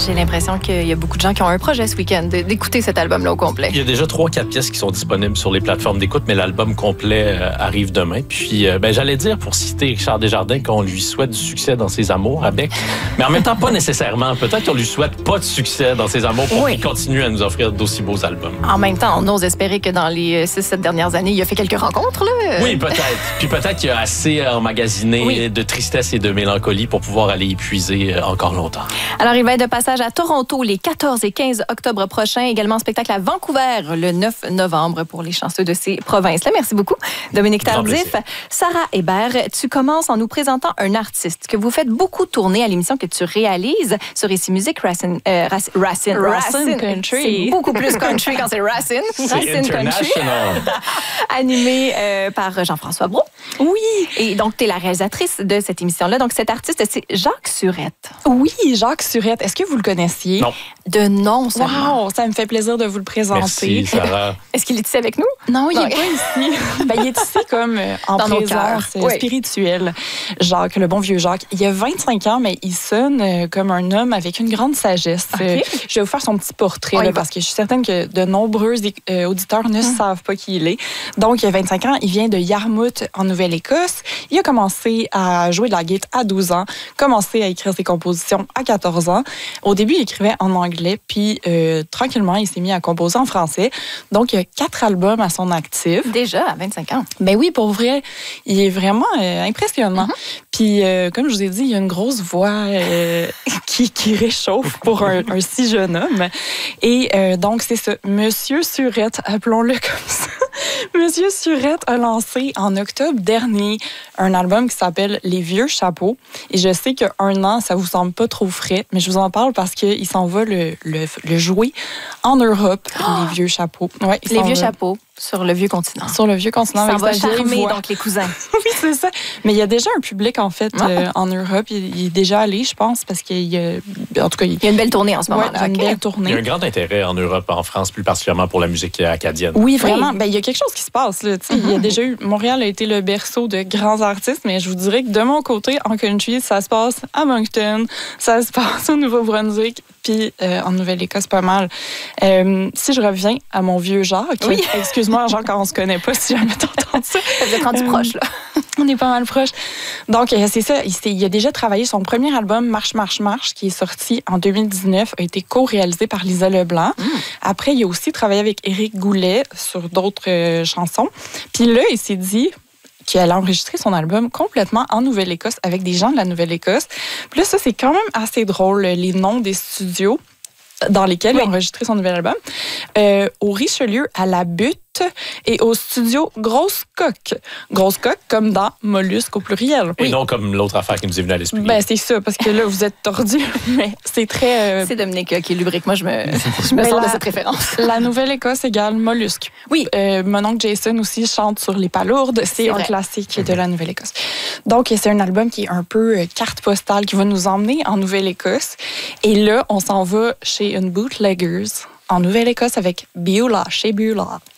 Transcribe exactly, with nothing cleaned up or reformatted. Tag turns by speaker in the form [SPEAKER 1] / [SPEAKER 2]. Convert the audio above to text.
[SPEAKER 1] J'ai l'impression qu'il y a beaucoup de gens qui ont un projet ce week-end d'écouter cet album-là au complet.
[SPEAKER 2] Il y a déjà trois quatre pièces qui sont disponibles sur les plateformes d'écoute, mais l'album complet euh, arrive demain. Puis, euh, ben, j'allais dire, pour citer Richard Desjardins, qu'on lui souhaite du succès dans ses amours avec, mais en même temps, pas nécessairement. Peut-être qu'on lui souhaite pas de succès dans ses amours pour oui. qu'il continue à nous offrir d'aussi beaux albums.
[SPEAKER 1] En même temps, on ose espérer que dans les six sept dernières années, il a fait quelques rencontres, là.
[SPEAKER 2] Oui, peut-être. Puis peut-être qu'il y a assez emmagasiné
[SPEAKER 1] oui.
[SPEAKER 2] de tristesse et de mélancolie pour pouvoir aller épuiser encore longtemps.
[SPEAKER 1] Alors, il va être de passage à Toronto les quatorze et quinze octobre prochains. Également, spectacle à Vancouver le neuf novembre pour les chanceux de ces provinces-là. Merci beaucoup, Dominique Tardif. Sarah Hébert, tu commences en nous présentant un artiste que vous faites beaucoup tourner à l'émission que tu réalises sur Ici Musique, Racine, euh, Racine, Racine,
[SPEAKER 3] Racine Country.
[SPEAKER 1] C'est beaucoup plus country quand c'est Racine. Racine Country. Animé euh, par Jean-François Brault.
[SPEAKER 3] Oui.
[SPEAKER 1] Et donc, tu es la réalisatrice de cette émission-là. Donc, cet artiste, c'est Jacques Surette.
[SPEAKER 3] Oui, Jacques Surette. Est-ce que vous le connaissiez?
[SPEAKER 2] Non.
[SPEAKER 1] De nom seulement.
[SPEAKER 3] Wow, ça me fait plaisir de vous le présenter.
[SPEAKER 2] Merci, Sarah.
[SPEAKER 1] Est-ce qu'il est ici avec nous?
[SPEAKER 3] Non, il n'est pas ici. Ben, il est ici comme euh, en
[SPEAKER 1] Dans
[SPEAKER 3] présence
[SPEAKER 1] oui.
[SPEAKER 3] spirituelle. Jacques, le bon vieux Jacques. Il a vingt-cinq ans, mais il sonne euh, comme un homme avec une grande sagesse.
[SPEAKER 1] Okay.
[SPEAKER 3] Euh, je vais vous faire son petit portrait,
[SPEAKER 1] oui,
[SPEAKER 3] là, parce que je suis certaine que de nombreux euh, auditeurs ne mmh. savent pas qui il est. Donc, il a vingt-cinq ans. Il vient de Yarmouth, en Nouvelle-Écosse. Il a commencé à jouer de la guitare à douze ans, commencé à écrire ses compositions à quatorze ans. Au début, il écrivait en anglais, puis euh, tranquillement, il s'est mis à composer en français. Donc, il y a quatre albums à son actif.
[SPEAKER 1] Déjà, à vingt-cinq ans.
[SPEAKER 3] Ben oui, pour vrai, il est vraiment euh, impressionnant. Mm-hmm. Puis, euh, comme je vous ai dit, il y a une grosse voix euh, qui, qui réchauffe pour un, un si jeune homme. Et euh, donc, c'est ça. Monsieur Surette, appelons-le comme ça. Monsieur Surette a lancé en octobre dernier un album qui s'appelle Les Vieux Chapeaux. Et je sais qu'un an, ça vous semble pas trop frais, mais je vous en parle parce qu'il s'en va le, le, le jouer en Europe, oh! Les Vieux Chapeaux. Ouais,
[SPEAKER 1] Les Vieux va... Chapeaux. Sur le vieux continent.
[SPEAKER 3] Sur le vieux continent.
[SPEAKER 1] Ça va charmer donc les cousins.
[SPEAKER 3] Oui, c'est ça. Mais il y a déjà un public, en fait, ah. euh, en Europe. Il, il est déjà allé, je pense, parce qu'il y a... En tout cas, il,
[SPEAKER 1] il y a une belle tournée en ce moment-là.
[SPEAKER 3] Ouais, il y a une
[SPEAKER 1] okay.
[SPEAKER 3] belle tournée.
[SPEAKER 2] Il y a un grand intérêt en Europe, en France, plus particulièrement pour la musique acadienne.
[SPEAKER 3] Oui, vraiment. Oui. Ben, il y a quelque chose qui se passe. Là. Mm-hmm. Il y a déjà eu... Montréal a été le berceau de grands artistes, mais je vous dirais que de mon côté, en country, ça se passe à Moncton, ça se passe au Nouveau-Brunswick, puis euh, en Nouvelle-Écosse, pas mal. Euh, si je reviens à mon vieux Jacques,
[SPEAKER 1] oui.
[SPEAKER 3] excuse-moi, Jacques, quand on se connaît pas, si jamais t'entends ça.
[SPEAKER 1] Vous êtes rendu euh, proche, là.
[SPEAKER 3] On est pas mal proche. Donc, euh, c'est ça. Il, il a déjà travaillé. Son premier album, Marche, Marche, Marche, qui est sorti en deux mille dix-neuf, a été co-réalisé par Lisa Leblanc. Mm. Après, il a aussi travaillé avec Éric Goulet sur d'autres euh, chansons. Puis là, il s'est dit qu'elle a enregistré son album complètement en Nouvelle-Écosse avec des gens de la Nouvelle-Écosse. Puis là, ça, c'est quand même assez drôle, les noms des studios dans lesquels oui. il a enregistré son nouvel album. Euh, au Richelieu, à la Butte, et au studio Grosse Coque. Grosse Coque, comme dans Mollusque au pluriel.
[SPEAKER 2] Et
[SPEAKER 3] oui.
[SPEAKER 2] non comme l'autre affaire qui nous est venue à l'esprit.
[SPEAKER 3] Ben, c'est ça, parce que là, vous êtes tordu, mais c'est très... Euh...
[SPEAKER 1] C'est Dominique qui est lubrique. Moi, je me, je me sors la, de cette référence.
[SPEAKER 3] La Nouvelle-Écosse égale Mollusque.
[SPEAKER 1] Oui.
[SPEAKER 3] Euh, mon oncle Jason aussi chante sur Les Palourdes. C'est, c'est un vrai. classique de la Nouvelle-Écosse. Donc, c'est un album qui est un peu carte postale, qui va nous emmener en Nouvelle-Écosse. Et là, on s'en va chez une bootleggers en Nouvelle-Écosse avec Beulah, chez Beulah.